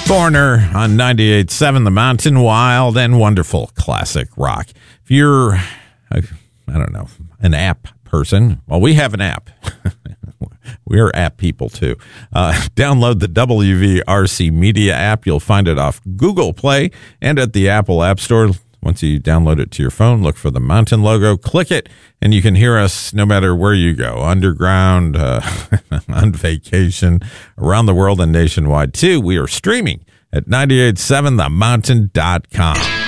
Borner on 98.7 The Mountain, wild and wonderful classic rock. If you're, I don't know, an app person, well, we have an app. We're app people, too. Download the WVRC Media app. You'll find it off Google Play and at the Apple App Store. Once you download it to your phone, look for the Mountain logo, click it, and you can hear us no matter where you go, underground, on vacation, around the world and nationwide, too. We are streaming at 987themountain.com.